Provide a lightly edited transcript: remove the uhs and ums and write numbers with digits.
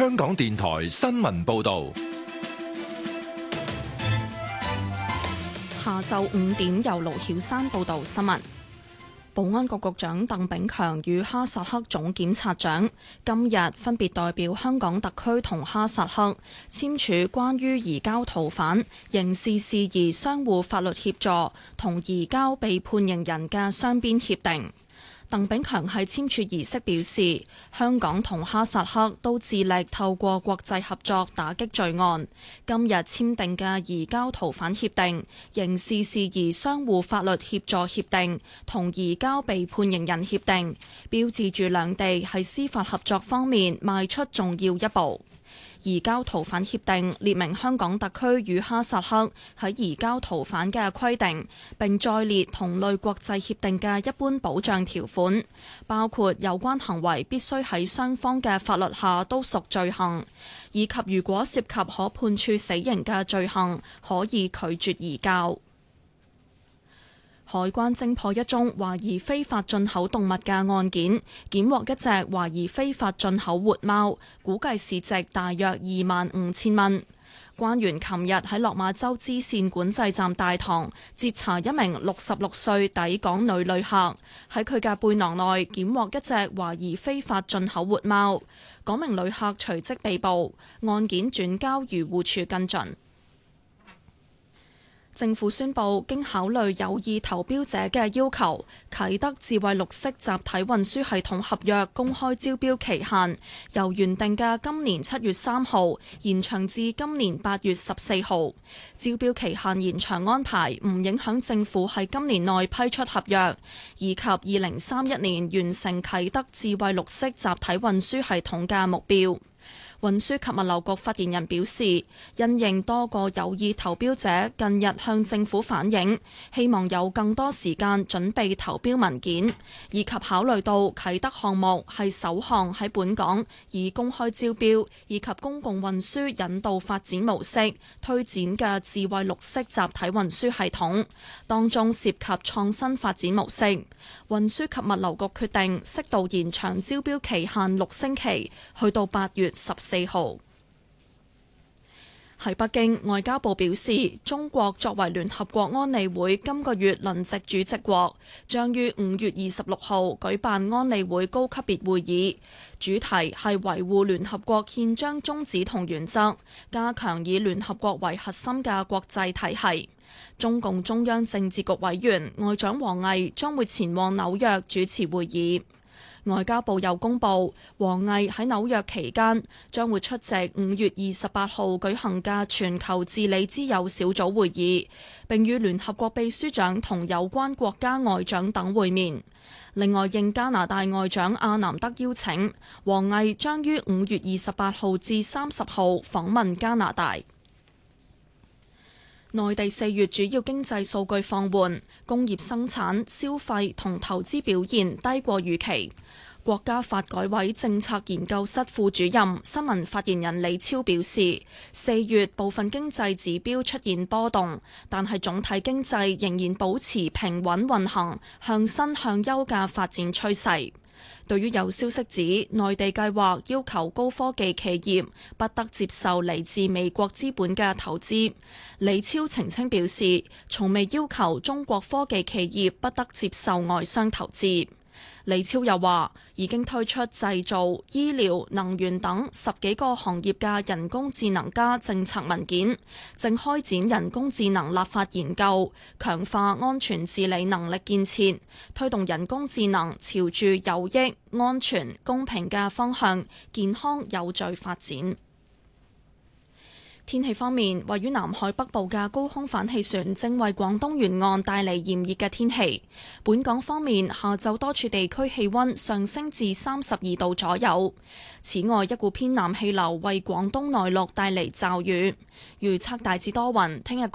香港電台新聞報道。 下晝5點，由盧曉山報道新聞。保安局局長鄧炳強與哈薩克總檢察長今日分別代表香港特區同哈薩克簽署關於移交逃犯、刑事事宜相互法律協助同移交被判刑人嘅雙邊協定。鄧炳強喺簽署儀式表示，香港同哈薩克都致力透過國際合作打擊罪案。今日簽訂嘅移交逃犯協定、刑事事宜相互法律協助協定同移交被判刑人協定，標誌住兩地喺司法合作方面邁出重要一步。移交逃犯協定列明香港特區與哈薩克喺移交逃犯嘅規定，並載列同類國際協定嘅一般保障條款，包括有關行為必須喺雙方嘅法律下都屬罪行，以及如果涉及可判處死刑嘅罪行，可以拒絕移交。海關偵破一宗懷疑非法進口動物嘅案件，檢獲一隻懷疑非法進口活貓，估計市值大約25,000蚊。關員琴日喺落馬洲支線管制站大堂截查一名66歲抵港女旅客，喺佢嘅背囊內檢獲一隻懷疑非法進口活貓，嗰名旅客隨即被捕，案件轉交漁護署跟進。政府宣布，經考慮有意投標者嘅要求，啟德智慧綠色集體運輸系統合約公開招標期限由原定嘅今年7月3號延長至今年8月14號。招標期限延長安排唔影響政府喺今年內批出合約，以及2031年完成啟德智慧綠色集體運輸系統嘅目標。運輸及物流局發言人表示，因應多個有意投標者近日向政府反映，希望有更多時間準備投標文件，以及考慮到啟德項目係首項喺本港以公開招標以及公共運輸引導發展模式推展嘅智慧綠色集體運輸系統，當中涉及創新發展模式。運輸及物流局決定適度延長招標期限6星期，去到8月14號。喺北京，外交部表示，中國作為聯合國安理會今個月輪值主席國，將於5月26號舉辦安理會高級別會議，主題係維護聯合國憲章宗旨同原則，加強以聯合國為核心嘅國際體系。中共中央政治局委員外長王毅將會前往紐約主持會議。外交部又公布，王毅喺紐約期間將會出席5月28號舉行嘅全球治理之友小組會議，並與聯合國秘書長同有關國家外長等會面。另外，應加拿大外長阿南德邀請，王毅將於5月28號至30號訪問加拿大。內地4月主要經濟數據放緩，工業生產、消費同投資表現低過預期。國家發改委政策研究室副主任、新聞發言人李超表示，4月部分經濟指標出現波動，但係總體經濟仍然保持平穩運行、向新向優嘅發展趨勢。對於有消息指內地計劃要求高科技企業不得接受嚟自美國資本嘅投資，李超澄清表示，從未要求中國科技企業不得接受外商投資。李超又話，已經推出製造、醫療、能源等10幾個行業嘅人工智能加政策文件，正開展人工智能立法研究，強化安全治理能力建設，推動人工智能朝住有益、安全、公平嘅方向健康有序發展。天氣方面，位於南海北部嘅高空反氣旋正為廣東沿岸帶嚟炎熱嘅天氣。本港方面，下晝多處地區氣溫上升至32度左右。此外，一股偏南氣流為廣東內陸帶嚟驟雨。預測大致多雲，聽日